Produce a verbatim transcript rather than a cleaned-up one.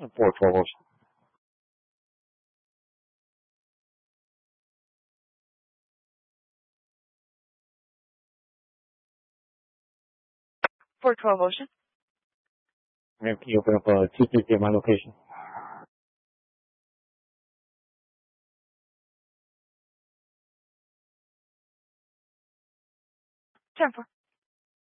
four twelve Ocean. four twelve Ocean. Ma'am, can you open up uh, two fifty at my location? ten four.